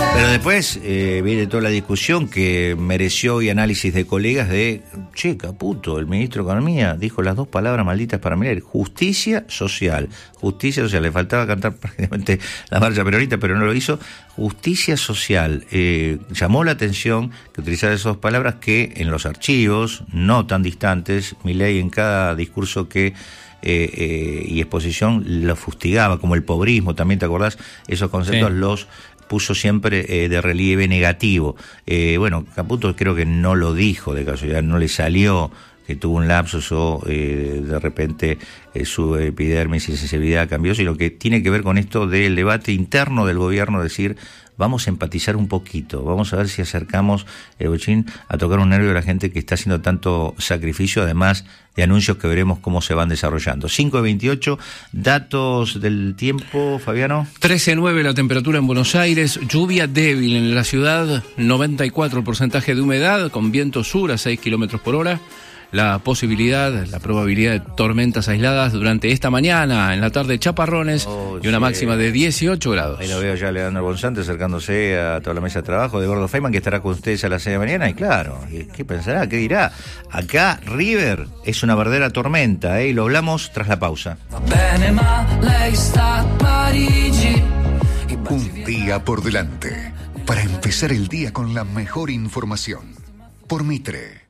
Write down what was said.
Pero después viene toda la discusión que mereció hoy análisis de colegas de, che, Caputo, el ministro de Economía dijo las dos palabras malditas para mirar, justicia social. Justicia social, le faltaba cantar prácticamente la marcha peronista, pero no lo hizo. Justicia social. Llamó la atención que utilizara esas dos palabras que en los archivos, no tan distantes, Milei en cada discurso que y exposición lo fustigaba, como el pobrismo, también te acordás, esos conceptos sí. Los puso siempre de relieve negativo. Bueno, Caputo creo que no lo dijo de casualidad, no le salió que tuvo un lapsus o de repente su epidermis y sensibilidad cambió, sino que tiene que ver con esto del debate interno del gobierno, decir, vamos a empatizar un poquito, vamos a ver si acercamos el bochín a tocar un nervio de la gente que está haciendo tanto sacrificio, además de anuncios que veremos cómo se van desarrollando. 5:28, datos del tiempo, Fabiano. 13.9 la temperatura en Buenos Aires, lluvia débil en la ciudad, 94% de humedad, con viento sur a 6 kilómetros por hora. La probabilidad de tormentas aisladas durante esta mañana, en la tarde chaparrones y una máxima de 18 grados. Ahí lo veo ya Leandro Bonzante acercándose a toda la mesa de trabajo de Gordo Feynman, que estará con ustedes a las 6 de la mañana. Y claro, ¿qué pensará? ¿Qué dirá? Acá River es una verdadera tormenta, y lo hablamos tras la pausa. Un día por delante para empezar el día con la mejor información. Por Mitre.